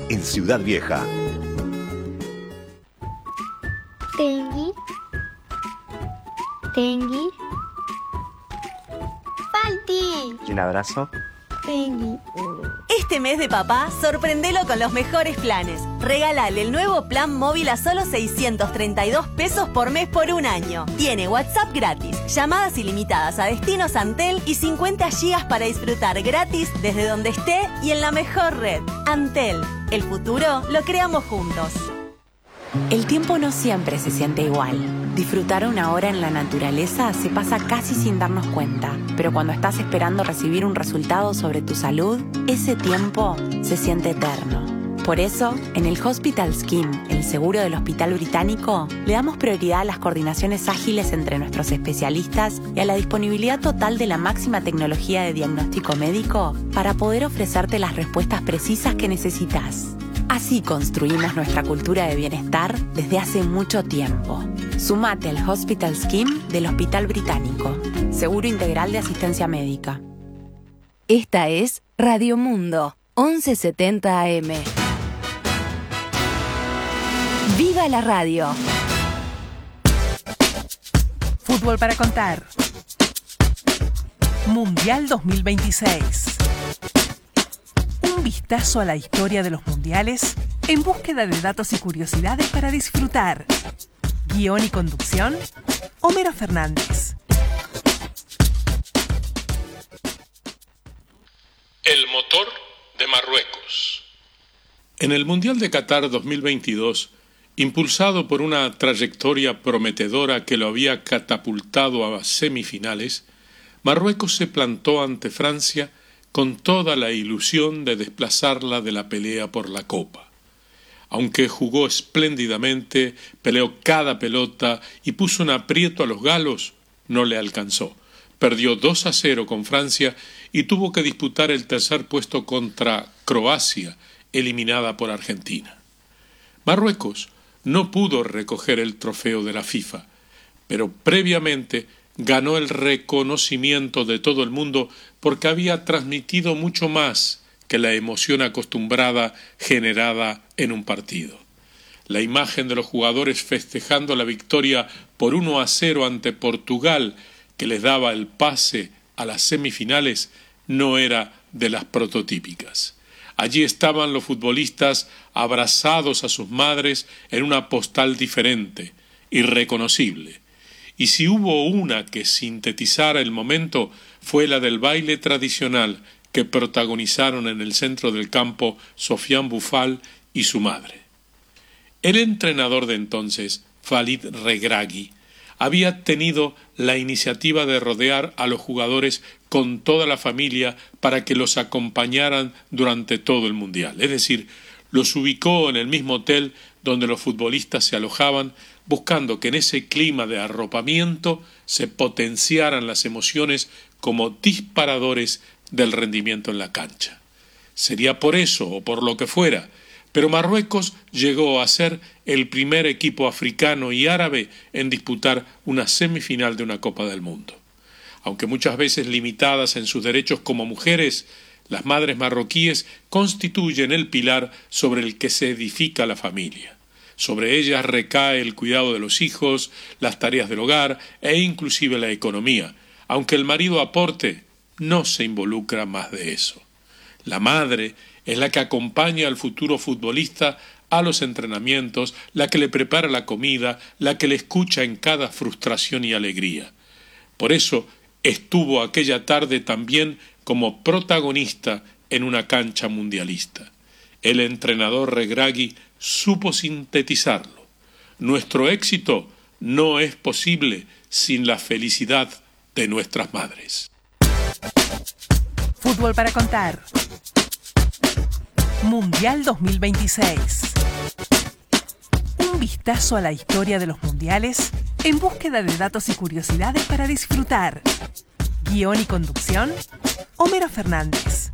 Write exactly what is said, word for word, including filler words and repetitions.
en Ciudad Vieja. Tengui. Tengui. Falti. ¿Y un abrazo? Tengui. Este mes de papá, sorprendelo con los mejores planes. Regálale el nuevo plan móvil a solo seiscientos treinta y dos pesos por mes por un año. Tiene WhatsApp gratis, llamadas ilimitadas a destinos Antel y cincuenta gigas para disfrutar gratis desde donde esté y en la mejor red. Antel, el futuro lo creamos juntos. El tiempo no siempre se siente igual. Disfrutar una hora en la naturaleza se pasa casi sin darnos cuenta, pero cuando estás esperando recibir un resultado sobre tu salud, ese tiempo se siente eterno. Por eso, en el Hospital Scheme, el seguro del Hospital Británico, le damos prioridad a las coordinaciones ágiles entre nuestros especialistas y a la disponibilidad total de la máxima tecnología de diagnóstico médico para poder ofrecerte las respuestas precisas que necesitas. Así construimos nuestra cultura de bienestar desde hace mucho tiempo. Sumate al Hospital Scheme del Hospital Británico. Seguro integral de asistencia médica. Esta es Radio Mundo, once setenta A M. ¡Viva la radio! Fútbol para contar. Mundial dos mil veintiséis. Un vistazo a la historia de los mundiales en búsqueda de datos y curiosidades para disfrutar. Guión y conducción, Homero Fernández. El motor de Marruecos. En el Mundial de Qatar dos mil veintidós, impulsado por una trayectoria prometedora que lo había catapultado a semifinales, Marruecos se plantó ante Francia con toda la ilusión de desplazarla de la pelea por la Copa. Aunque jugó espléndidamente, peleó cada pelota y puso un aprieto a los galos, no le alcanzó. Perdió dos a cero con Francia y tuvo que disputar el tercer puesto contra Croacia, eliminada por Argentina. Marruecos no pudo recoger el trofeo de la FIFA, pero previamente ganó el reconocimiento de todo el mundo porque había transmitido mucho más que la emoción acostumbrada generada en un partido. La imagen de los jugadores festejando la victoria por uno a cero ante Portugal, que les daba el pase a las semifinales, no era de las prototípicas. Allí estaban los futbolistas abrazados a sus madres en una postal diferente, irreconocible. Y si hubo una que sintetizara el momento, fue la del baile tradicional que protagonizaron en el centro del campo Sofiane Boufal y su madre. El entrenador de entonces, Walid Regragui, había tenido la iniciativa de rodear a los jugadores con toda la familia para que los acompañaran durante todo el Mundial. Es decir, los ubicó en el mismo hotel donde los futbolistas se alojaban, buscando que en ese clima de arropamiento se potenciaran las emociones como disparadores del rendimiento en la cancha. Sería por eso o por lo que fuera, pero Marruecos llegó a ser el primer equipo africano y árabe en disputar una semifinal de una Copa del Mundo. Aunque muchas veces limitadas en sus derechos como mujeres, las madres marroquíes constituyen el pilar sobre el que se edifica la familia. Sobre ellas recae el cuidado de los hijos, las tareas del hogar e inclusive la economía. Aunque el marido aporte, no se involucra más de eso. La madre es la que acompaña al futuro futbolista a los entrenamientos, la que le prepara la comida, la que le escucha en cada frustración y alegría. Por eso estuvo aquella tarde también como protagonista en una cancha mundialista. El entrenador Regragui supo sintetizarlo. Nuestro éxito no es posible sin la felicidad de nuestras madres. Fútbol para contar. Mundial dos mil veintiséis. Un vistazo a la historia de los mundiales en búsqueda de datos y curiosidades para disfrutar. Guión y conducción, Homero Fernández.